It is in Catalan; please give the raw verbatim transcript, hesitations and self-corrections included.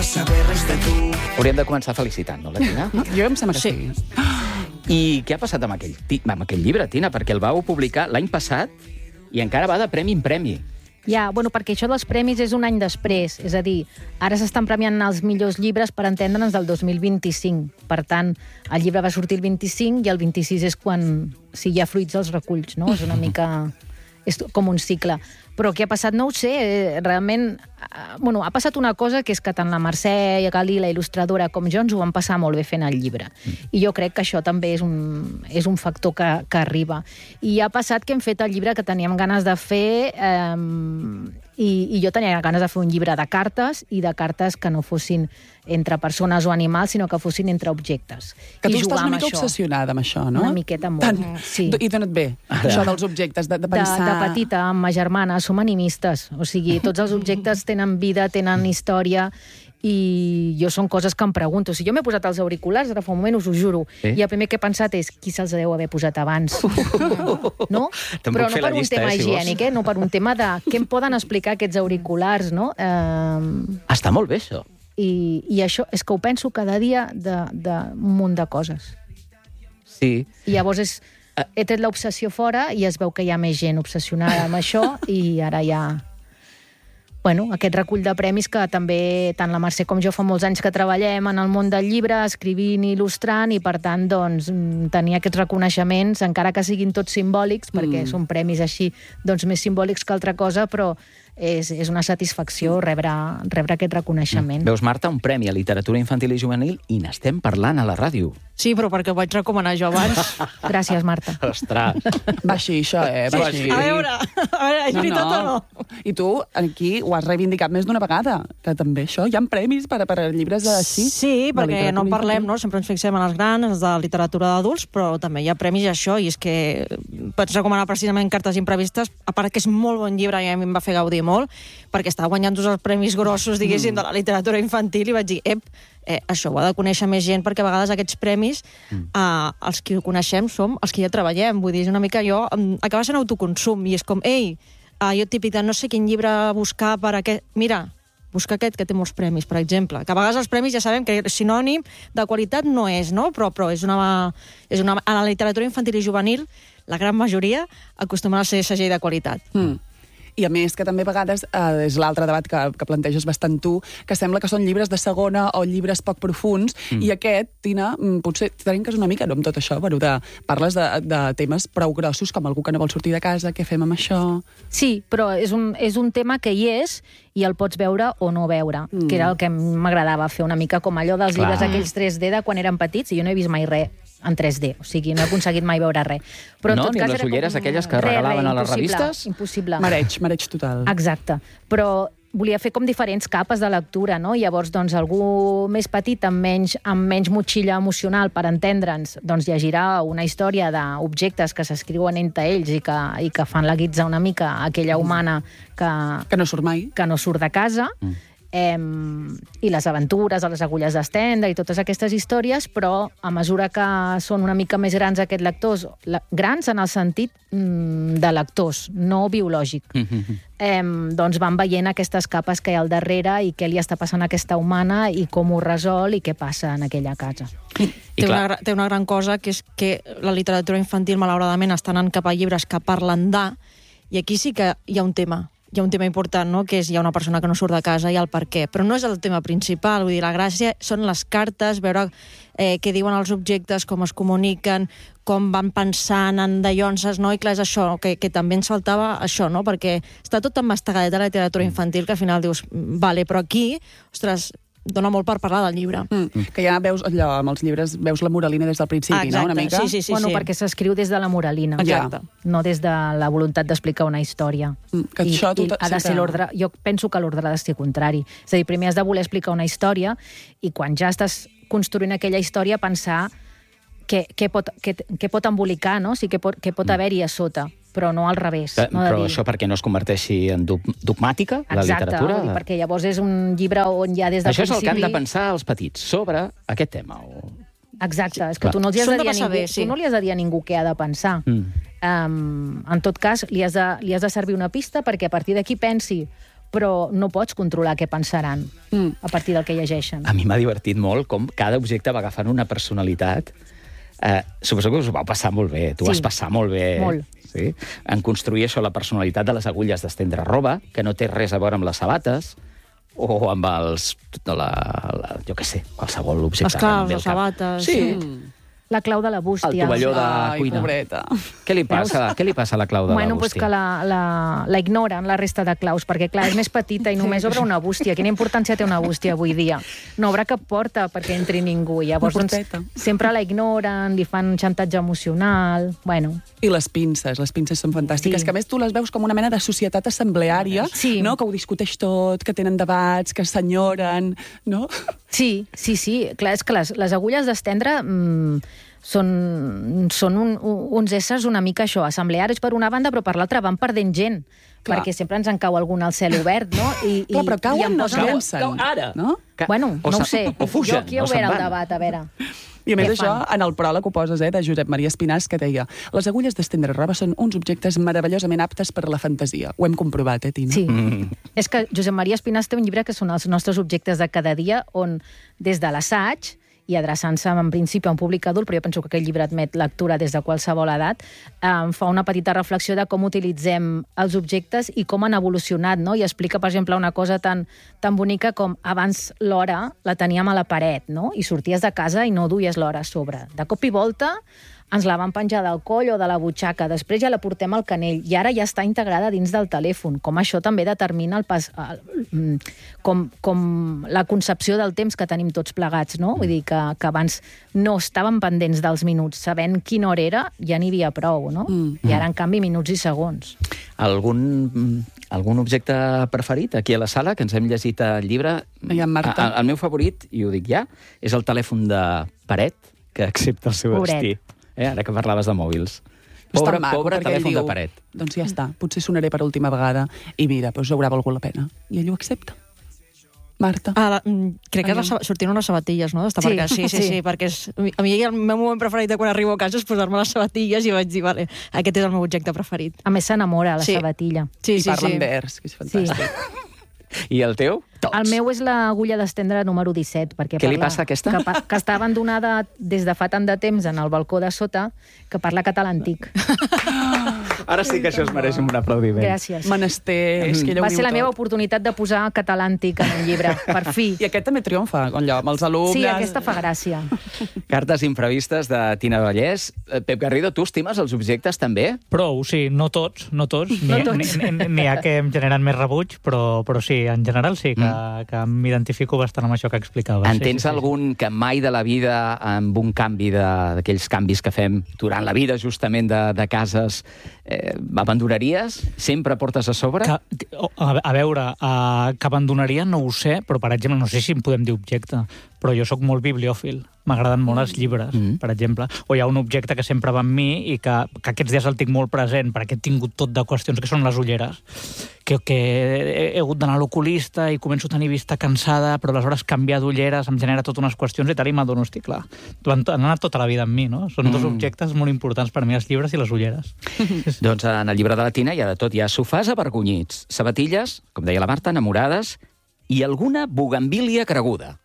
saber res de tu. Hauríem de començar felicitant, no, la Tina? Jo em sembla que sí. I què ha passat amb aquell, amb aquell llibre, Tina? Perquè el vau publicar l'any passat i encara va de premi en premi. Ja, bueno, perquè això dels premis és un any després. És a dir, ara s'estan premiant els millors llibres, per entendre'ns, del dos mil vint-i-cinc. Per tant, el llibre va sortir el vint-i-cinc i el vint-i-sis és quan, si hi ha fruits, els reculls, no? És una mica... és com un cicle. Però què ha passat? No ho sé. Realment, bueno, ha passat una cosa, que és que tant la Mercè Galí, la il·lustradora, com jo, ens ho vam passar molt bé fent el llibre. I jo crec que això també és un, és un factor que, que arriba. I ha passat que hem fet el llibre que teníem ganes de fer, eh, i, i jo tenia ganes de fer un llibre de cartes, i de cartes que no fossin entre persones o animals, sinó que fossin entre objectes. Que tu I estàs una mica això. obsessionada amb això, no? Una miqueta molt, Tant. sí. I dona't bé, Ara. això dels objectes, de, de De, pensar... de petita, amb ma germana, som animistes. O sigui, tots els objectes tenen vida, tenen història, i jo són coses que em pregunto. Si jo m'he posat els auriculars, ara fa un moment, us ho juro, Sí? i el primer que he pensat és qui se'ls deu haver posat abans. No? Te'n Però puc no fer la per un llista, tema eh, si vols. higiènic, eh? No per un tema de què em poden explicar aquests auriculars, no? Eh, Està molt bé, això. i, I això és que ho penso cada dia d'un munt de coses. Sí. I llavors és, he tret l'obsessió fora i es veu que hi ha més gent obsessionada amb això i ara hi ha... Bueno, aquest recull de premis que també tant la Mercè com jo fa molts anys que treballem en el món del llibre, escrivint i il·lustrant, i per tant, doncs, tenir aquests reconeixements, encara que siguin tots simbòlics, perquè Mm. són premis així, doncs, més simbòlics que altra cosa, però és, és una satisfacció rebre, rebre aquest reconeixement. Veus, Marta, un premi a literatura infantil i juvenil i n'estem parlant a la ràdio. Sí, però perquè ho vaig recomanar jo abans. Gràcies, Marta. Ostres. Va així, això, eh? Va així. A veure, a veure, és veritat o no? I tu, aquí, ho has reivindicat més d'una vegada, que també això, hi ha premis per, per llibres així. Sí, de perquè literatura no en parlem, infantil. no? Sempre ens fixem en els grans, els de literatura d'adults, però també hi ha premis i això, i és que vaig recomanar precisament Cartes imprevistes, a part que és molt bon llibre i a mi em va fer gaudir molt, perquè estava guanyant tots els premis grossos, diguéssim, Mm. de la literatura infantil, i vaig dir, ep, eh, això ho ha de conèixer més gent, perquè a vegades aquests premis, Mm. eh, els que ho coneixem som els que ja treballem, vull dir, és una mica jo, em, acaba sent autoconsum, i és com, ei, eh, jo típic de no sé quin llibre buscar per aquest... Mira, busca aquest que té molts premis, per exemple. Que a vegades els premis ja sabem que sinònim de qualitat no és, no? Però, però és una, és una... A la literatura infantil i juvenil, la gran majoria acostumen a ser segell de qualitat. Mm. I a més que també a vegades eh, és l'altre debat que, que planteges bastant tu, que sembla que són llibres de segona o llibres poc profuns, mm. i aquest, Tina, potser trenques una mica no, amb tot això, bueno, de, parles de, de temes prou grossos com algú que no vol sortir de casa, què fem amb això? Sí, però és un, és un tema que hi és i el pots veure o no veure, mm. que era el que m'agradava fer una mica com allò dels Clar. llibres aquells tres D de quan érem petits, i jo no he vist mai res en tres D, o sigui, no he aconseguit mai veure res. Però en No? tot Ni cas les era ulleres com... aquelles que Res, regalaven res, a les impossible, revistes? Impossible. Mareig, mareig total. Exacte. Però volia fer com diferents capes de lectura, no? Llavors, doncs, algú més petit, amb menys, amb menys motxilla emocional, per entendre'ns, doncs llegirà una història d'objectes que s'escriuen entre ells i que, i que fan la guitza una mica a aquella humana que, Que no surt mai. que no surt de casa, mm. eh, i les aventures a les agulles d'Estenda i totes aquestes històries, però a mesura que són una mica més grans aquests lectors, la, grans en el sentit mm, de lectors, no biològic, eh, doncs van veient aquestes capes que hi ha al darrere i què li està passant a aquesta humana i com ho resol i què passa en aquella casa. I Té una, clar, gra- té una gran cosa, que és que la literatura infantil, malauradament, està anant cap a llibres que parlen de, i aquí sí que hi ha un tema, hi ha un tema important, no? Que és hi ha una persona que no surt de casa i el per què, però no és el tema principal, vull dir, la gràcia són les cartes, veure eh, què diuen els objectes, com es comuniquen, com van pensant en dallonses, no? I clar, és això, que, que també ens faltava això, no? Perquè està tot tan mastegadet a la literatura infantil que al final dius, vale, però aquí, ostres, dona molt per parlar del llibre. Mm. Que ja veus allò, amb els llibres, veus la moralina des del principi, Ah, no? Una exacte, mica? sí, sí, sí. bueno, sí. perquè s'escriu des de la moralina. Exacte. No des de la voluntat d'explicar una història. Mm, que I, això tu i te- ha de ser sempre- l'ordre... Jo penso que l'ordre ha de ser contrari. És a dir, primer has de voler explicar una història i quan ja estàs construint aquella història pensar què, què, pot, què, què pot embolicar, no? O sigui, què pot, què pot haver-hi a sota, però no al revés. Eh, No de però dir- això perquè no es converteixi en dog- dogmàtica, la Exacte, literatura? vull dir, perquè llavors és un llibre on ja des del Això és el principi... que han de pensar els petits sobre aquest tema. O... Exacte, és que clar. tu no, li has S'ho de han de dir a passar ningú, bé, sí. tu no li has de dir a ningú què ha de pensar. Mm. Um, en tot cas, li has, de, li has de servir una pista perquè a partir d'aquí pensi però no pots controlar què pensaran Mm. a partir del que llegeixen. A mi m'ha divertit molt com cada objecte va agafant una personalitat. Eh, suposo que us ho vau passar molt bé. Tu Sí. vas passar molt bé. Molt. Sí? En construir això, la personalitat de les agulles d'estendre roba, que no té res a veure amb les sabates, o amb els... La, la, jo què sé, qualsevol objecte. Les claus, que em ve al les cap. sabates. Sí. Mm. La clau de la bústia. El tovalló de Ai, cuina. pobreta. Què li passa? Què li passa a la clau de Bueno, la pues bústia? que la, la, la ignoren, la resta de claus, perquè, clar, és més petita i només obre una bústia. Quina importància té una bústia avui dia? No obre cap porta perquè entri ningú. Llavors, Una doncs, porteta. sempre la ignoren, li fan xantatge emocional... Bueno, I les pinces, les pinces són fantàstiques, Sí. que a més tu les veus com una mena de societat assembleària, Sí. no? Que ho discuteix tot, que tenen debats, que s'enyoren, no? sí, sí, sí. Clar, és que les, les agulles d'estendre... Mm, són, són un, uns éssers una mica això, assemblearis per una banda, però per l'altra van perdent gent, Clar. perquè sempre ens en cau algun al cel obert, no? I, Clar, però i cauen, em no posen- es llencen. Cau ara. No? Que- Bueno, o no ho se- sé. o fugen, jo aquí he o se'n obert el van. debat, a veure. I a més Què això, fan? en el pròleg ho poses, eh, de Josep Maria Espinàs, que deia les agulles d'estendre roba són uns objectes meravellosament aptes per a la fantasia. Ho hem comprovat, eh, Tina? Sí. Mm. És que Josep Maria Espinàs té un llibre que són els nostres objectes de cada dia, on des de l'assaig i adreçant-se en principi a un públic adult, però jo penso que aquest llibre admet lectura des de qualsevol edat, eh, fa una petita reflexió de com utilitzem els objectes i com han evolucionat, no? I explica, per exemple, una cosa tan, tan bonica com abans l'hora la teníem a la paret, no? I sorties de casa i no duies l'hora a sobre. De cop i volta ens la van penjar del coll o de la butxaca, després ja la portem al canell, i ara ja està integrada dins del telèfon, com això també determina el pas, el, mm, com, com la concepció del temps que tenim tots plegats, no? Vull dir que, que abans no estàvem pendents dels minuts, sabent quina hora era, ja n'hi havia prou, no? Mm. I ara, en canvi, minuts i segons. Algun, algun objecte preferit aquí a la sala, que ens hem llegit el llibre? I en Marta? A- a- El meu favorit, i ho dic ja, és el telèfon de paret, que accepta el seu Pobret. destí. Eh? Ara que parlaves de mòbils. És Pobre, tan maco, pobre perquè ell telèfon diu, de paret. Doncs ja està, potser sonaré per última vegada i mira, doncs haurà valgut la pena. I ell ho accepta. Marta. Ah, la, mm, crec que Aviam. les saba- sortien unes sabatilles, no? D'estar Sí, per casa. Sí, sí, sí. sí, perquè és, a mi el meu moment preferit de quan arribo a casa és posar-me les sabatilles i vaig dir, vale, aquest és el meu objecte preferit. A més, s'enamora, la Sí. sabatilla. Sí, I sí, parla sí. en vers, que és fantàstic. I el teu? Tots. El meu és l'agulla d'estendre número disset. Perquè Què li parla- passa a aquesta? Que, pa- que està abandonada des de fa tant de temps en el balcó de sota, que parla català antic. Ara sí que això es mereix un aplaudiment. Gràcies. Menester, és que ella ho Va diu ser la tot. meva oportunitat de posar català antic en un llibre, per fi. I aquest també triomfa, allò, amb els alumnes. Sí, aquesta fa gràcia. Cartes imprevistes de Tina Vallès. Eh, Pep Garrido, tu estimes els objectes també? Prou, sí, no tots, no tots. No N'hi tots. n'hi- n'hi- n'hi ha que em generen més rebuig, però, però sí, en general sí, que, mm. que m'identifico bastant amb això que explicaves. En sí, tens sí, sí, algun que mai de la vida, amb un canvi de- d'aquells canvis que fem durant la vida, justament, de, de cases, eh, abandonaries? Sempre portes a sobre? Que, a, a veure, uh, que abandonaria no ho sé, però, per exemple, no sé si en podem dir objecte, però jo sóc molt bibliòfil. M'agraden molt els llibres, Mm. per exemple. O hi ha un objecte que sempre va amb mi i que, que aquests dies el tinc molt present perquè he tingut tot de qüestions, que són les ulleres. Que, que he, he hagut d'anar a l'oculista i començo a tenir vista cansada, però aleshores canviar d'ulleres em genera totes unes qüestions i tal, i m'adono, hosti, clar, han, han anat tota la vida amb mi, no? Són dos Mm. objectes molt importants per a mi, els llibres i les ulleres. Doncs en el llibre de la Tina hi ha de tot. Hi ha sofàs avergonyits, sabatilles, com deia la Marta, enamorades, i alguna bugambília creguda.